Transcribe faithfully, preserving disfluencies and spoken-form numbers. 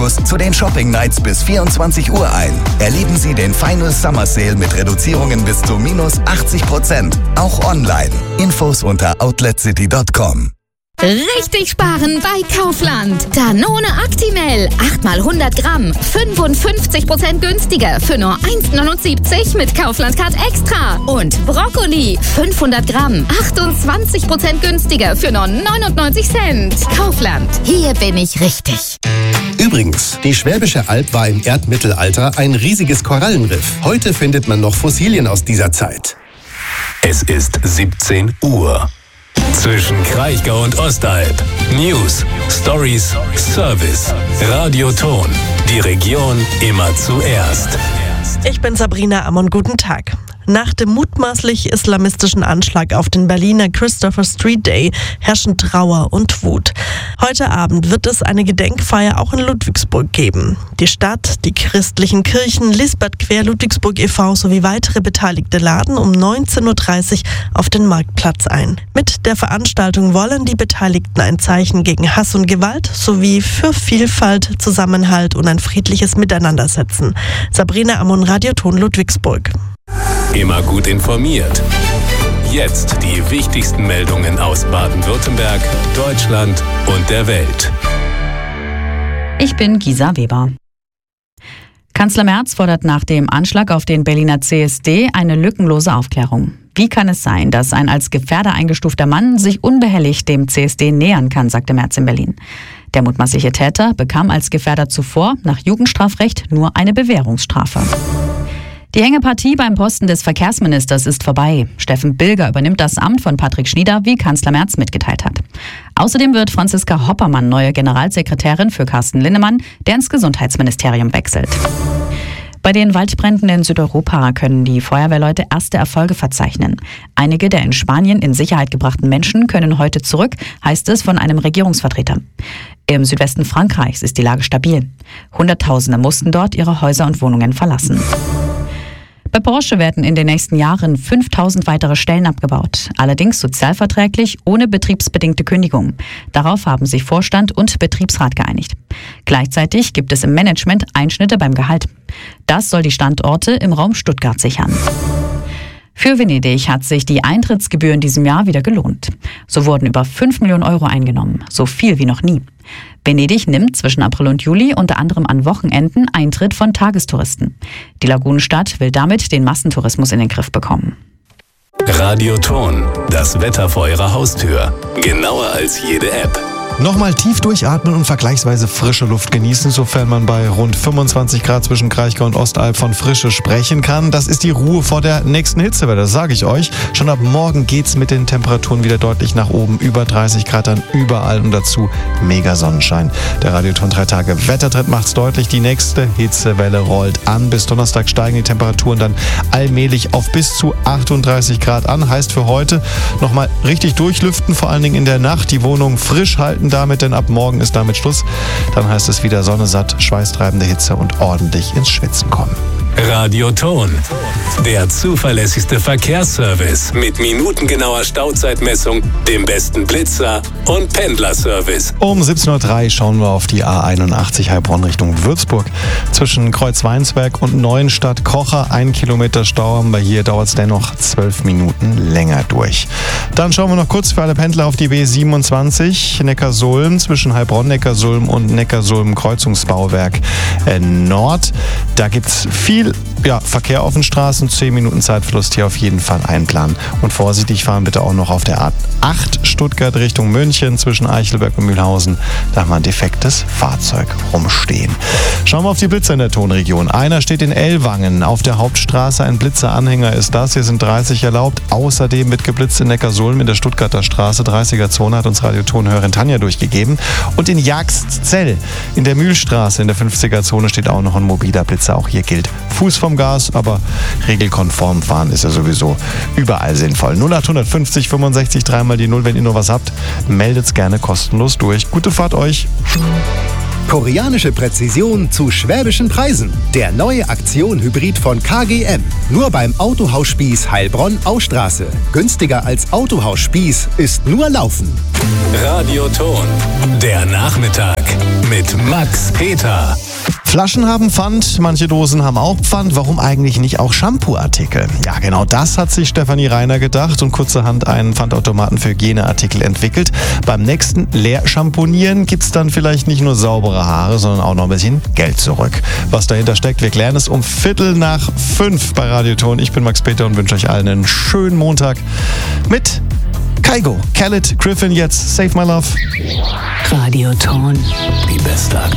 Infos zu den Shopping Nights bis vierundzwanzig Uhr ein. Erleben Sie den Final Summer Sale mit Reduzierungen bis zu minus achtzig Prozent. Auch online. Infos unter outlet city punkt com. Richtig sparen bei Kaufland. Danone Actimel. acht mal hundert Gramm. fünfundfünfzig Prozent günstiger für nur eins neunundsiebzig mit Kaufland Card Extra. Und Brokkoli. fünfhundert Gramm. achtundzwanzig Prozent günstiger für nur neunundneunzig Cent. Kaufland. Hier bin ich richtig. Übrigens, die Schwäbische Alb war im Erdmittelalter ein riesiges Korallenriff. Heute findet man noch Fossilien aus dieser Zeit. Es ist siebzehn Uhr. Zwischen Kraichgau und Ostalb. News, Stories, Service. Radioton. Die Region immer zuerst. Ich bin Sabrina Ammon, guten Tag. Nach dem mutmaßlich islamistischen Anschlag auf den Berliner Christopher Street Day herrschen Trauer und Wut. Heute Abend wird es eine Gedenkfeier auch in Ludwigsburg geben. Die Stadt, die christlichen Kirchen, Lisbeth Quer Ludwigsburg e V sowie weitere Beteiligte laden um neunzehn Uhr dreißig auf den Marktplatz ein. Mit der Veranstaltung wollen die Beteiligten ein Zeichen gegen Hass und Gewalt sowie für Vielfalt, Zusammenhalt und ein friedliches Miteinander setzen. Sabrina Ammon, Radioton Ludwigsburg. Immer gut informiert. Jetzt die wichtigsten Meldungen aus Baden-Württemberg, Deutschland und der Welt. Ich bin Gisa Weber. Kanzler Merz fordert nach dem Anschlag auf den Berliner C S D eine lückenlose Aufklärung. Wie kann es sein, dass ein als Gefährder eingestufter Mann sich unbehelligt dem C S D nähern kann, sagte Merz in Berlin. Der mutmaßliche Täter bekam als Gefährder zuvor nach Jugendstrafrecht nur eine Bewährungsstrafe. Die enge Partie beim Posten des Verkehrsministers ist vorbei. Steffen Bilger übernimmt das Amt von Patrick Schnieder, wie Kanzler Merz mitgeteilt hat. Außerdem wird Franziska Hoppermann neue Generalsekretärin für Carsten Linnemann, der ins Gesundheitsministerium wechselt. Bei den Waldbränden in Südeuropa können die Feuerwehrleute erste Erfolge verzeichnen. Einige der in Spanien in Sicherheit gebrachten Menschen können heute zurück, heißt es von einem Regierungsvertreter. Im Südwesten Frankreichs ist die Lage stabil. Hunderttausende mussten dort ihre Häuser und Wohnungen verlassen. Bei Porsche werden in den nächsten Jahren fünftausend weitere Stellen abgebaut. Allerdings sozialverträglich, ohne betriebsbedingte Kündigung. Darauf haben sich Vorstand und Betriebsrat geeinigt. Gleichzeitig gibt es im Management Einschnitte beim Gehalt. Das soll die Standorte im Raum Stuttgart sichern. Für Venedig hat sich die Eintrittsgebühr in diesem Jahr wieder gelohnt. So wurden über fünf Millionen Euro eingenommen, so viel wie noch nie. Venedig nimmt zwischen April und Juli unter anderem an Wochenenden Eintritt von Tagestouristen. Die Lagunenstadt will damit den Massentourismus in den Griff bekommen. Radioton, das Wetter vor Ihrer Haustür. Genauer als jede App. Nochmal tief durchatmen und vergleichsweise frische Luft genießen, sofern man bei rund fünfundzwanzig Grad zwischen Kraichgau und Ostalb von Frische sprechen kann. Das ist die Ruhe vor der nächsten Hitzewelle, das sage ich euch. Schon ab morgen geht's mit den Temperaturen wieder deutlich nach oben. Über dreißig Grad dann überall und dazu mega Sonnenschein. Der Radioton drei Tage Wettertrend macht's deutlich. Die nächste Hitzewelle rollt an. Bis Donnerstag steigen die Temperaturen dann allmählich auf bis zu achtunddreißig Grad an. Heißt für heute nochmal richtig durchlüften, vor allen Dingen in der Nacht. Die Wohnung frisch halten damit, denn ab morgen ist damit Schluss. Dann heißt es wieder Sonne satt, schweißtreibende Hitze und ordentlich ins Schwitzen kommen. Radioton, der zuverlässigste Verkehrsservice mit minutengenauer Stauzeitmessung, dem besten Blitzer und Pendlerservice. Um siebzehn Uhr drei schauen wir auf die A einundachtzig Heilbronn Richtung Würzburg. Zwischen Kreuzweinsberg und Neuenstadt-Kocher ein Kilometer Stau, aber hier dauert es dennoch zwölf Minuten länger durch. Dann schauen wir noch kurz für alle Pendler auf die B siebenundzwanzig Neckarsulm zwischen Heilbronn, Neckarsulm und Neckarsulm Kreuzungsbauwerk Nord. Da gibt es viel ja, Verkehr auf den Straßen, zehn Minuten Zeitverlust hier auf jeden Fall einplanen. Und vorsichtig fahren bitte auch noch auf der A acht Stuttgart Richtung München zwischen Eichelberg und Mühlhausen. Da haben wir ein defektes Fahrzeug rumstehen. Schauen wir auf die Blitzer in der Tonregion. Einer steht in Ellwangen auf der Hauptstraße. Ein Blitzeranhänger ist das. Hier sind dreißig erlaubt. Außerdem wird geblitzt in Neckarsulm in der Stuttgarter Straße. dreißiger Zone hat uns Radiotonhörerin Tanja durchgegeben. Und in Jagszell in der Mühlstraße in der fünfziger Zone steht auch noch ein mobiler Blitzer. Auch hier gilt Fuß vom Gas, aber regelkonform fahren ist ja sowieso überall sinnvoll. null acht fünfzig fünfundsechzig dreimal die null, wenn ihr noch was habt, meldet's gerne kostenlos durch. Gute Fahrt euch! Koreanische Präzision zu schwäbischen Preisen. Der neue Aktion-Hybrid von K G M. Nur beim Autohaus Spieß Heilbronn-Austraße. Günstiger als Autohaus Spieß ist nur Laufen. Radioton, der Nachmittag mit Max Peter. Flaschen haben Pfand, manche Dosen haben auch Pfand. Warum eigentlich nicht auch Shampoo-Artikel? Ja, genau das hat sich Stefanie Reiner gedacht und kurzerhand einen Pfandautomaten für Hygieneartikel entwickelt. Beim nächsten Leerschamponieren gibt's dann vielleicht nicht nur saubere Haare, sondern auch noch ein bisschen Geld zurück. Was dahinter steckt, wir klären es um Viertel nach fünf bei Radioton. Ich bin Max Peter und wünsche euch allen einen schönen Montag mit Kygo, Khaled, Griffin jetzt, Save My Love. Radioton. Die beste Aktion.